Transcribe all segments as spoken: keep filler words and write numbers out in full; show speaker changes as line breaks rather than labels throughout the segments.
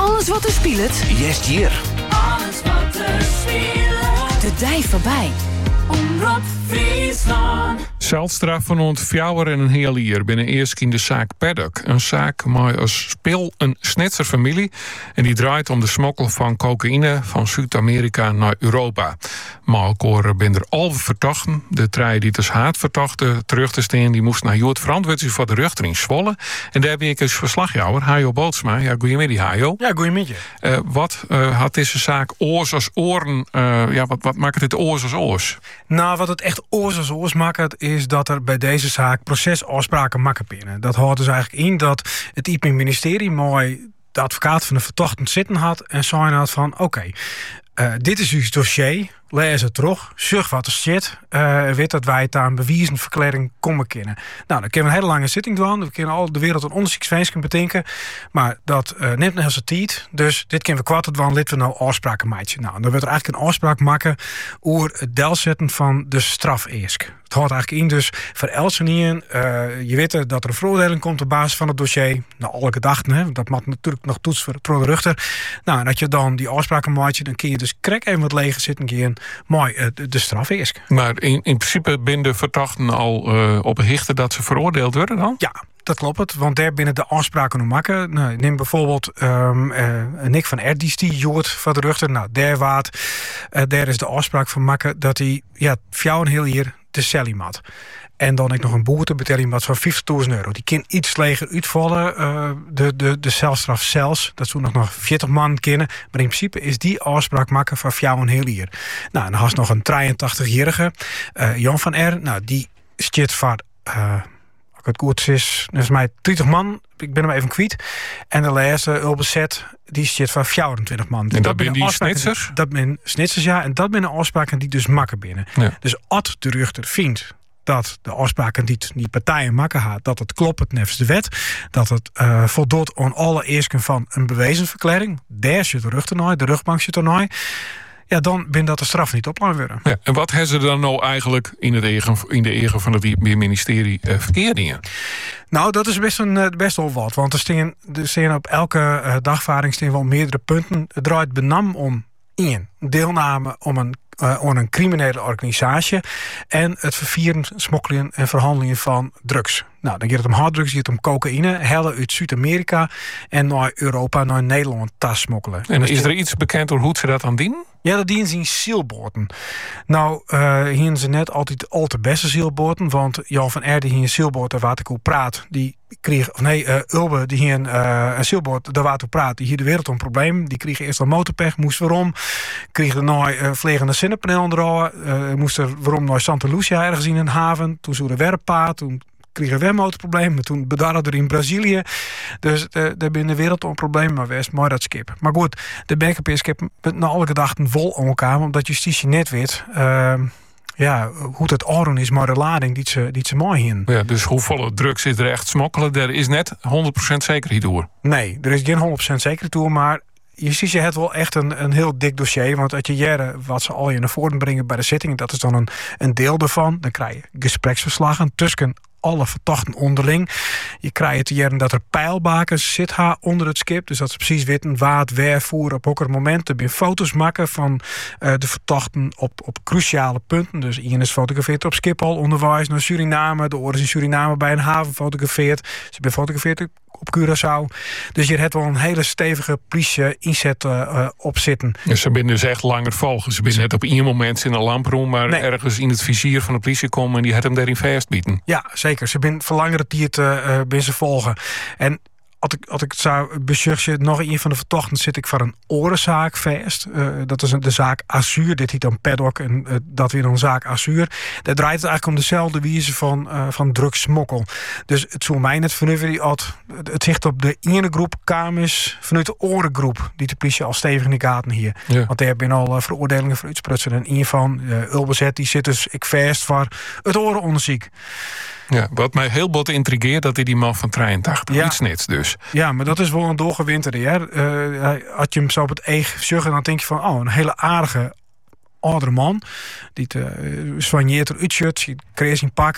Alles wat er speelt.
Jest hier.
Alles wat er speelt.
De dij voorbij.
Omroep Friesland.
Celstraf van ont fjouwer en een heel jaar binnen eerst in de zaak Paddock. Een zaak met als speel een Snitser familie. En die draait om de smokkel van cocaïne van Zuid-Amerika naar Europa. Maar ook ben er al verdachten. De trein die dus haatverdachten terug te staan, die moest naar Jood verantwoord voor de rechter in Zwolle. En daar heb ik als verslagjouwer, Hajo Bootsma. Ja, goeiemiddag, Hajo.
Ja, goeiemiddag.
Uh, wat uh, had deze zaak oors als oren? Uh, ja, wat, wat maakt het oors als oors?
Nou, wat het echt oors als oors maakt, is dat er bij deze zaak procesafspraken maken binnen. Dat houdt dus eigenlijk in dat het I P ministerie mooi de advocaat van de verdachte zitten had en zei had van oké, okay, uh, dit is uw dossier, lees het terug, zorg wat er zit, uh, weet dat wij het aan bewiezenverklaring komen kennen. Nou, dan kunnen we een hele lange zitting doen, we kunnen al de wereld een onderzoeksveenschap bedenken, maar dat uh, neemt nog eens een tijd, dus dit kunnen we kwartet doen, laten we nou afspraken maken. Nou, dan wordt er eigenlijk een afspraak maken over het delzetten van de strafeesk. Het houdt eigenlijk in dus voor Elsenien, uh, je weet dat er een veroordeling komt op basis van het dossier. Nou, alle gedachten, hè, dat mag natuurlijk nog toets voor de rechter. Nou, en dat je dan die afspraken maakt, dan kun je dus krek even wat leger zitten gaan. Mooi, uh, de, de strafeesk.
Maar in, in principe binnen de verdachten al uh, op een hichte dat ze veroordeeld worden dan?
Ja. Dat klopt het, want daar binnen de afspraken om maken. Nou, neem bijvoorbeeld um, uh, Nick van Erdis, die joort van de rechter. Nou, daar waard, uh, daar is de afspraak van maken dat hij ja, voor een heel jaar de cellie mat. En dan ik nog een boete betaling wat van vijftigduizend euro. Die kan iets leger uitvallen, uh, de, de, de celstraf zelfs. Dat zou nog nog veertig man kennen. Maar in principe is die afspraak maken van jou een heel jaar. Nou, en dan had nog een drieëntachtig-jarige, uh, Jan van R. Nou, die zit van... Uh, het goed is, volgens mij twintig man. Ik ben hem even kwijt. En de laatste Ulbezet, die zit van vijfentwintig man.
En dat zijn die snitsers?
Dat zijn snitsers, ja. En dat zijn afspraken die dus makken binnen. Ja. Dus als de rechter vindt dat de afspraken die die partijen maken had, dat het klopt nevens de wet, dat het uh, voldoet aan alle eisken van een bewezenverklaring, daar zit de rechter naar, de rechtbank zit er naar. Ja, dan ben dat de straf niet oplang worden.
Ja, en wat hebben ze dan nou eigenlijk in, het eigen, in de eigen van het ministerie uh, verkeerdingen?
Nou, dat is best, een, best wel wat. Want er staan, er staan op elke uh, dagvaarding staan wel meerdere punten. Het draait benam om één, deelname om een Uh, aan een criminele organisatie en het vervieren, smokkelen en verhandelingen van drugs. Nou, dan gaat het om harddrugs, dan gaat het om cocaïne, hellen uit Zuid-Amerika en naar Europa, naar Nederland tas smokkelen.
En
dus
is er iets bekend over hoe ze dat aan dienen?
Ja, dat dienen ze in zielboten. Nou, uh, hier ze net altijd al te beste zielboten, want Jan van Erde hier een zielboot, daar waar ik over praat, die kreeg, of nee, uh, Ulbe, die hier een, uh, een zielboot, daar waar ik over praat, die hier de wereld een probleem. Die kreeg eerst al motorpech, moest waarom, kreeg er nou uh, vliegende zonnepaneel eraan, uh, moest er waarom naar Santa Lucia ergens in een haven, toen zo de werkpaard, toen kregen we motorproblemen, toen bedarren er in Brazilië. Dus uh, daar binnen de wereld een probleem, maar wees mooi dat skip. Maar goed, de B K P-skip met na alle gedachten vol aan elkaar, omdat justitie net weet uh, ja, hoe het oren is, maar de lading die ze, die ze mooi in.
Ja, dus hoeveel drugs is er echt smokkelen? Er is net honderd procent zekerheid door.
Nee, er is geen honderd procent zekerheid door, maar justitie heeft wel echt een, een heel dik dossier. Want uit je jaren wat ze al je naar voren brengen bij de zitting, dat is dan een, een deel daarvan. Dan krijg je gespreksverslagen tussen alle verdachten onderling. Je krijgt te jaren dat er pijlbakens zit haar onder het skip. Dus dat ze precies weten waar het weer voeren op welke momenten. Er foto's maken van uh, de verdachten op, op cruciale punten. Dus Ian is fotografeerd op Schiphol, onderwijs naar Suriname. De oren is in Suriname bij een haven fotografeerd. Ze zijn fotografeerd op Curaçao. Dus je hebt wel een hele stevige politie inzet uh, op zitten.
Dus ze zijn dus echt langer volgen. Ze zijn net op één moment in een lamproom, maar
nee.
ergens in het vizier van de politie komen en die had hem daarin vastbieten.
Ja, zeker. Ze zijn verlangere tijd uh, ben ze volgen. En als ik, als ik het zou bezuchten, nog een van de verdachten zit ik voor een orenzaak vast. Uh, dat is een, de zaak Azur. Dit heet dan Paddock en uh, dat weer een zaak Azur. Daar draait het eigenlijk om dezelfde wijze van, uh, van drugsmokkel. Dus het zou mij net vanuit had het zicht op de ene groep kamers vanuit de orengroep die de politie al stevig in de gaten hier. Ja. Want daar hebben al uh, veroordelingen voor uitsprutsen. En een van uh, Ulbezet die zit dus ik vast voor het orenonderzoek.
Ja, wat mij heel bot intrigeert, dat hij die man van drieëntachtig,
ja.
iets nets dus.
Ja, maar dat is wel een doorgewinterde. Uh, als je hem zo op het eeg zuggen, dan denk je van, oh, een hele aardige oudere man. Die uh, soigneert er uitshut, kreeg zijn pak,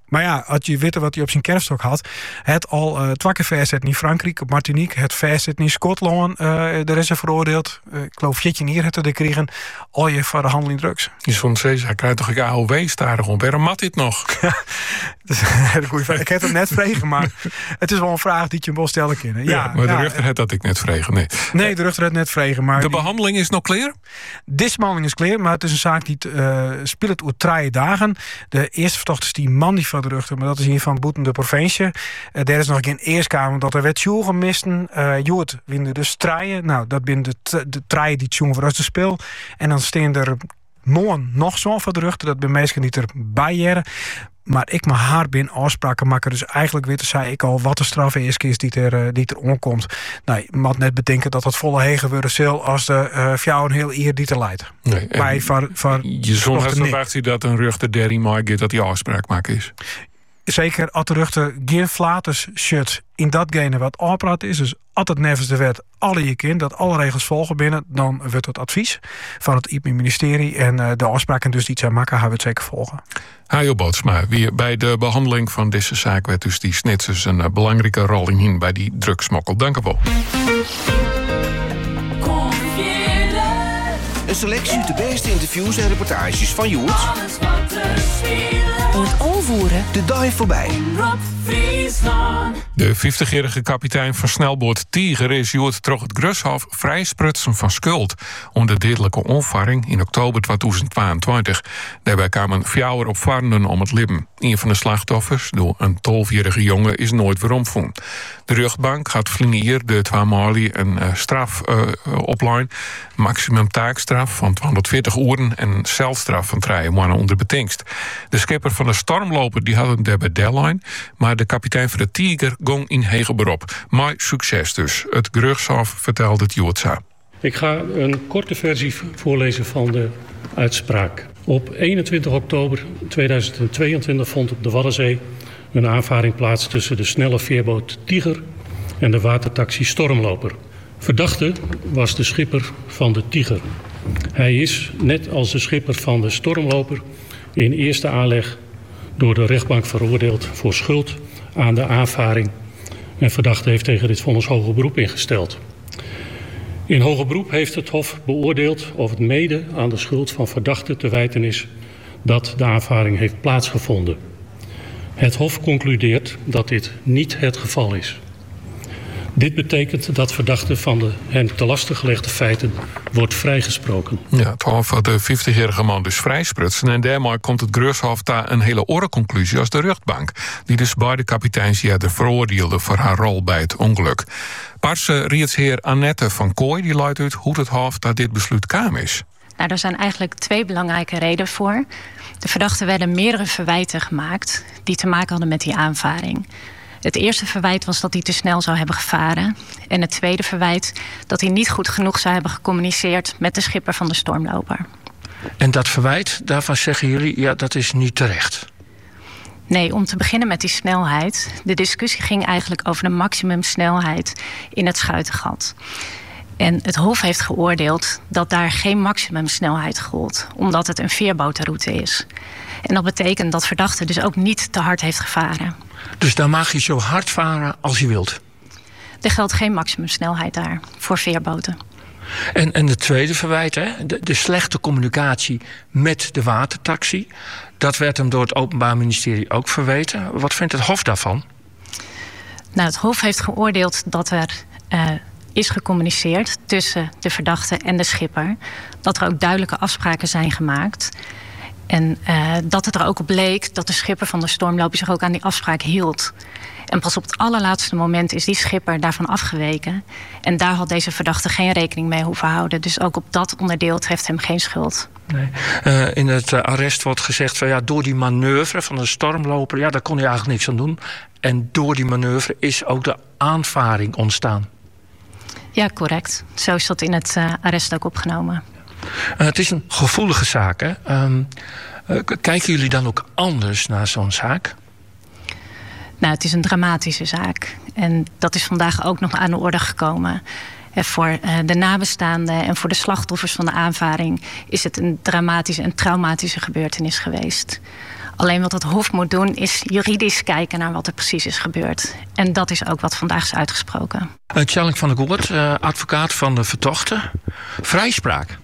Maar ja, als je weet wat hij op zijn kerfstok had... het al uh, twee keer verzet in Frankrijk, op Martinique... het verzet in Schotland, uh, daar is er veroordeeld. Uh, ik geloof veertien jaar het er kregen... al je voor de handel in drugs.
Je zo'n steeds, hij krijgt toch een A O W-starig om. Waarom mat dit nog?
Dat is een hele goede vraag. Ik heb het net vregen, maar het is wel een vraag die je hem wel stellen kan. Ja,
ja, maar de
ja,
rechter had dat ik net vregen, nee.
Nee, de rechter had net vregen, maar...
De
die,
behandeling is nog klaar?
Deze behandeling is klaar, maar het is een zaak die uh, speelt over drie dagen. De eerste verdachte is die man die van de rechter, maar dat is hier van Boeten de provincie. Uh, daar is nog geen eerstkamer, dat er werd Sjoel gemisten. Uh, Joert winde dus treien. Nou, dat zijn de, t- de treien die Sjoel voor ons te speel. En dan staan er morgen nog zo'n van de rechter. Dat bij mensen niet erbij jaren. Maar ik mag haar binnen afspraken maken. Dus eigenlijk weet zei ik al wat de straf is, is die er, die er omkomt. Nou, je moet net bedenken dat dat volle hegen worden zal als de uh, vrouw een heel eer die te leidt.
Nee,
Bij voor, voor
je zon had verwacht dat een rechter derrie maart dat die afspraak maken is.
Zeker als de rechter geen flaters shirt in datgene wat afpraat is. Dus als het nevens de wet alle je kind dat alle regels volgen binnen, dan wordt het advies van het I P M-ministerie en uh, de afspraken dus die zij maken, gaan we het zeker volgen.
Hajo Bootsma, wie bij de behandeling van deze zaak werd dus die snitsers een uh, belangrijke rol in bij die drugsmokkel. Dank u wel.
Een selectie uit de beste interviews en reportages van Joert.
Alles wat er speelt.
Het overvoeren.
De dive voorbij.
Omroep Friesland.
De vijftigjarige kapitein van snelboot Tiger is Joert troch het Grushof vrijsprutsen van schuld onder dodelijke onvaring in oktober tweeduizend tweeëntwintig. Daarbij kwamen vier opvarenden om het leven. Een van de slachtoffers, door een tolfjarige jongen, is nooit weer omgevonden. De rechtbank gaat vlinier de twee malie een uh, straf uh, opleiden, maximum taakstraf van tweehonderdveertig uren en een celstraf van drie maanden onder betingst. De schipper van de stormloper die had een daarbij deadline, maar de kapitein van de Tiger ging in hege beroep. Maar succes dus. Het Grushof vertelde het Joodsa.
Ik ga een korte versie voorlezen van de uitspraak. Op eenentwintig oktober tweeduizend tweeëntwintig vond op de Waddenzee een aanvaring plaats tussen de snelle veerboot Tiger en de watertaxi Stormloper. Verdachte was de schipper van de Tiger. Hij is, net als de schipper van de Stormloper, in eerste aanleg door de rechtbank veroordeeld voor schuld aan de aanvaring. En verdachte heeft tegen dit vonnis hoger beroep ingesteld. In hoger beroep heeft het Hof beoordeeld of het mede aan de schuld van verdachte te wijten is dat de aanvaring heeft plaatsgevonden. Het Hof concludeert dat dit niet het geval is. Dit betekent dat verdachte van de hem te lastig gelegde feiten wordt vrijgesproken.
Ja, het Hof had de vijftigjarige man dus vrijsprutsen en daarmee komt het Grushof daar een hele andere conclusie als de rechtbank, die dus beide kapiteins de veroordeelde voor haar rol bij het ongeluk. Parse rietsheer Annette van Kooi die luidt uit hoe het Hof dat dit besluit kwam is.
Nou, er zijn eigenlijk twee belangrijke redenen voor. De verdachten werden meerdere verwijten gemaakt die te maken hadden met die aanvaring. Het eerste verwijt was dat hij te snel zou hebben gevaren. En het tweede verwijt dat hij niet goed genoeg zou hebben gecommuniceerd met de schipper van de Stormloper.
En dat verwijt, daarvan zeggen jullie, ja, dat is niet terecht.
Nee, om te beginnen met die snelheid. De discussie ging eigenlijk over de maximumsnelheid in het Schuitengat. En het Hof heeft geoordeeld dat daar geen maximumsnelheid gold, omdat het een veerbotenroute is. En dat betekent dat verdachte dus ook niet te hard heeft gevaren.
Dus dan mag je zo hard varen als je wilt?
Er geldt geen maximumsnelheid daar voor veerboten.
En, en de tweede verwijt, hè, de, de slechte communicatie met de watertaxi, dat werd hem door het Openbaar Ministerie ook verweten. Wat vindt het Hof daarvan?
Nou, het Hof heeft geoordeeld dat er uh, is gecommuniceerd tussen de verdachte en de schipper. Dat er ook duidelijke afspraken zijn gemaakt. En uh, dat het er ook op bleek dat de schipper van de Stormloper zich ook aan die afspraak hield. En pas op het allerlaatste moment is die schipper daarvan afgeweken. En daar had deze verdachte geen rekening mee hoeven houden. Dus ook op dat onderdeel treft hem geen schuld.
Nee. Uh, in het uh, arrest wordt gezegd van ja, door die manoeuvre van de Stormloper, ja, daar kon hij eigenlijk niks aan doen. En door die manoeuvre is ook de aanvaring ontstaan.
Ja, correct. Zo is dat in het uh, arrest ook opgenomen.
Uh, het is een gevoelige zaak, hè? Um, uh, kijken jullie dan ook anders naar zo'n zaak?
Nou, het is een dramatische zaak. En dat is vandaag ook nog aan de orde gekomen. En voor uh, de nabestaanden en voor de slachtoffers van de aanvaring is het een dramatische en traumatische gebeurtenis geweest. Alleen wat het Hof moet doen is juridisch kijken naar wat er precies is gebeurd. En dat is ook wat vandaag is uitgesproken.
Uh, Tjalling van der Goort, uh, advocaat van de vertochten. Vrijspraak.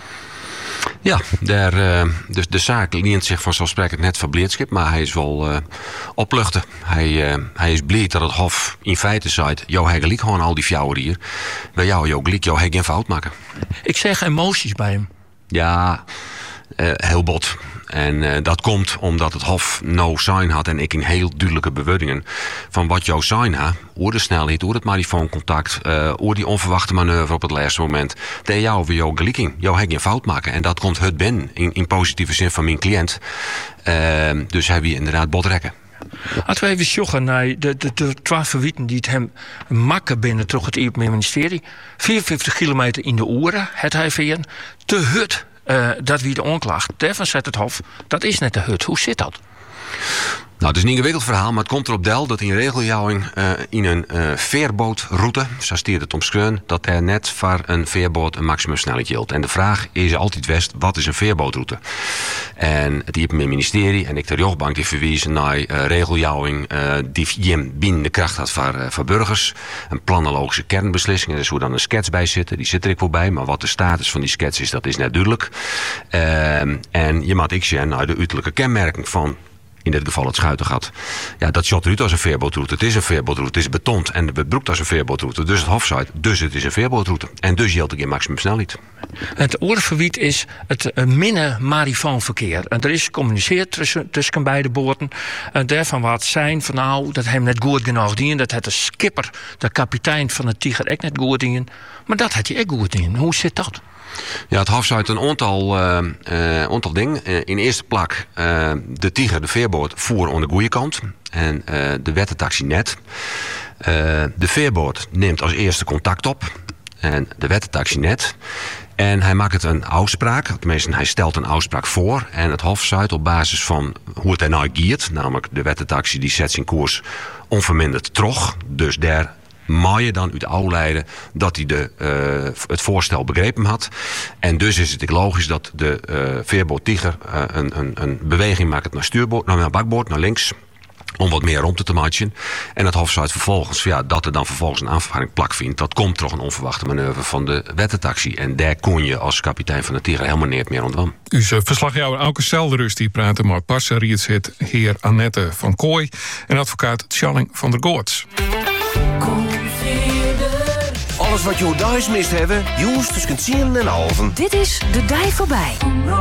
Ja, daar, uh, dus de zaak leent zich vanzelfsprekend net van blijdschap, maar hij is wel uh, opluchten. Hij, uh, hij is blij dat het Hof in feite zei: jou hij gelijk gewoon al die fjouwer hier. Bij jou, jou gelijk, jou hij geen fout maken.
Ik zeg emoties bij hem.
Ja, uh, heel bot. En uh, dat komt omdat het Hof no sign had en ik in heel duidelijke bewoordingen van wat jouw sign had, oor de snelheid, oor het marifooncontact, uh, oor die onverwachte manoeuvre op het laatste moment. Tegen jou weer jouw gelijking, jou heb geen fout maken. En dat komt het ben in, in positieve zin van mijn cliënt. Uh, dus hij wie inderdaad botrekken.
Laten we even sjoggen naar de, de, de twaalf verwieten die het hem makken binnen toch het Openbaar Ministerie. vierenvijftig kilometer in de oren, het hij veen. Te hut. Uh, dat wie de onklacht. Daarvan zet het Hof, dat is net de hut. Hoe zit dat?
Nou, het is een ingewikkeld verhaal, maar het komt erop del dat in regeljouwing uh, in een uh, veerbootroute, zo stiert het omschreven, dat er net voor een veerboot een maximumsnelheid geldt. En de vraag is altijd west, wat is een veerbootroute? En het Openbaar Ministerie en ik de rechtbank die verwijzen naar uh, regeljouwing uh, die Jim binnen de kracht had voor, uh, voor burgers. Een planologische kernbeslissing, er is hoe dan een skets bij zitten, die zit er ik wel bij, maar wat de status van die skets is, dat is net duidelijk. Uh, en je moet ik zeggen, nou, de uiterlijke kenmerking van in dit geval het Schuitengat. Ja, dat shot eruit als een veerbootroute. Het is een veerbootroute. Het is betond en het broekt als een veerbootroute. Dus het Hof zei, dus het is een veerbootroute. En dus geldt ik in maximum snelheid.
Het oorverwiet is het uh, minne marifoonverkeer. En er is gecommuniceerd tussen, tussen beide boten. En daarvan wat zijn van nou, dat hem net goed genoeg dienen. Dat het de skipper, de kapitein van de Tiger, ook net goed dienen. Maar dat had hij ook goed dienen. Hoe zit dat?
Ja, het Hof zei een aantal, uh, uh, aantal dingen. Uh, in eerste plek, uh, de Tiger, de veerboot, voer aan de goede kant. En uh, de wettentaxi net. Uh, de veerboot neemt als eerste contact op. En de wettentaxi net. En hij maakt het een afspraak. Tenminste, hij stelt een afspraak voor. En het Hof zei op basis van hoe het er nou giert. Namelijk de wettentaxi die zet zijn koers onverminderd terug. Dus daar mag je dan uit afleiden dat hij de, uh, het voorstel begrepen had. En dus is het logisch dat de uh, veerboot Tiger uh, een, een, een beweging maakt naar stuurboord, naar bakboord, naar links. Om wat meer ruimte te matchen. En het Hof zei vervolgens, ja, dat er dan vervolgens een aanvaring plakvindt. Dat komt toch een onverwachte manoeuvre van de wettentaxi. En daar kon je als kapitein van de Tiger helemaal niet meer ontwan.
Uw verslagjouwer Auke Selderus die praatte met passer Rietshit, heer Annette van Kooi en advocaat Tjalling van der Goorts.
Alles wat je thuis mist hebben, juist tussen tien en halven.
Dit is De Dij Voorbij.